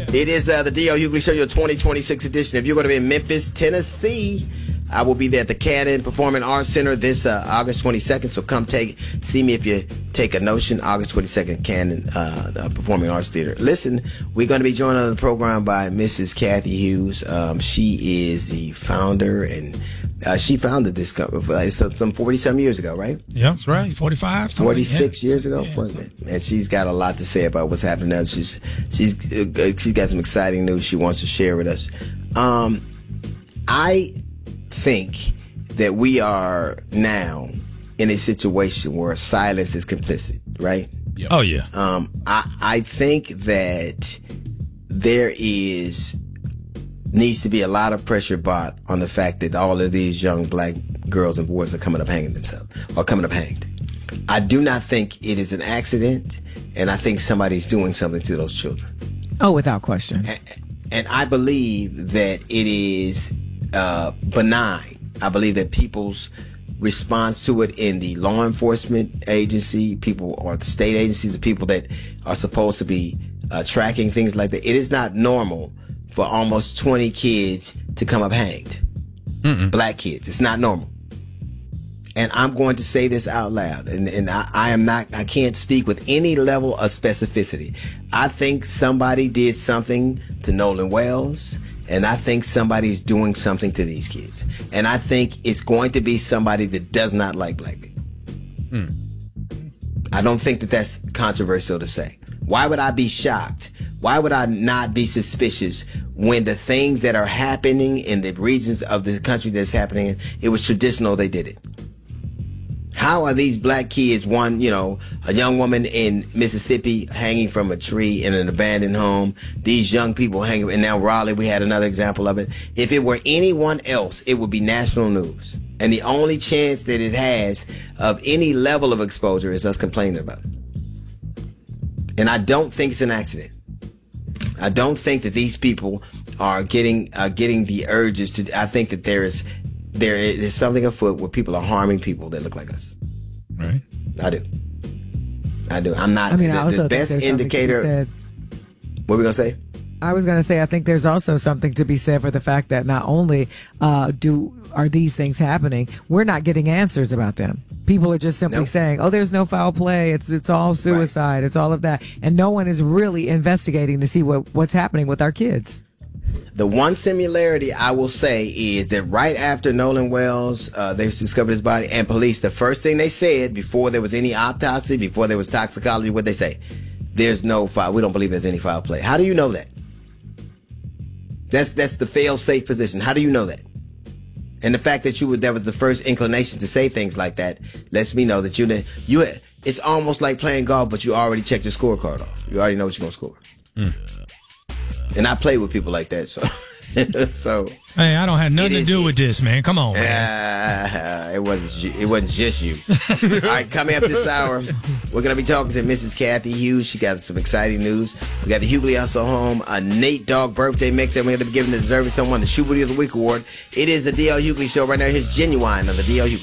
It is the D.L. Hughley Show, your 2026 edition. If you're going to be in Memphis, Tennessee, I will be there at the Cannon Performing Arts Center this August 22nd. So come see me if you take a notion. August 22nd, Cannon Performing Arts Theater. Listen, we're going to be joined on the program by Mrs. Kathy Hughes. She is the founder, and she founded this company some 40-some years ago, right? Yeah, that's right. 45, 46 years ago. And she's got a lot to say about what's happening now. She's got some exciting news she wants to share with us. I think that we are now in a situation where silence is complicit, right? Yep. Oh, yeah. I think that there needs to be a lot of pressure brought on the fact that all of these young black girls and boys are coming up hanging themselves, or coming up hanged. I do not think it is an accident, and I think somebody's doing something to those children. Oh, without question. And I believe that it is benign. I believe that people's response to it in the law enforcement agency, people or the state agencies, the people that are supposed to be tracking things like that, it is not normal for almost 20 kids to come up hanged. Black kids. It's not normal. And I'm going to say this out loud, and I can't speak with any level of specificity. I think somebody did something to Nolan Wells, and I think somebody's doing something to these kids. And I think it's going to be somebody that does not like black people. I don't think that that's controversial to say. Why would I be shocked? Why would I not be suspicious when the things that are happening in the regions of the country that's happening in, it was traditional they did it? How are these black kids, a young woman in Mississippi hanging from a tree in an abandoned home, these young people hanging, and now Raleigh, we had another example of it. If it were anyone else, it would be national news. And the only chance that it has of any level of exposure is us complaining about it. And I don't think it's an accident. I don't think that these people are getting the urges to. I think that there is something afoot where people are harming people that look like us. Right. I do. I'm not. I mean, I also the best think there's indicator. What are we gonna say? I was going to say, I think there's also something to be said for the fact that not only are these things happening, we're not getting answers about them. People are just simply saying, "Oh, there's no foul play. It's all suicide. Right. It's all of that," and no one is really investigating to see what's happening with our kids. The one similarity I will say is that right after Nolan Wells, they discovered his body, and police, the first thing they said before there was any autopsy, before there was toxicology, what they say? There's no foul. We don't believe there's any foul play. How do you know that? That's the fail-safe position. How do you know that? And the fact that that was the first inclination to say things like that lets me know that it's almost like playing golf, but you already checked your scorecard off. You already know what you're going to score. And I play with people like that, so hey, I don't have nothing to do with this, man. Come on, man. It wasn't just you. All right, coming up this hour, we're gonna be talking to Mrs. Kathy Hughes. She got some exciting news. We got the Hughley Hustle Home, a Nate Dogg birthday mix, and we're gonna be giving the deserving someone the Shoe Booty of the Week award. It is the D.L. Hughley Show right now. Here's Genuine on the D.L. Hughley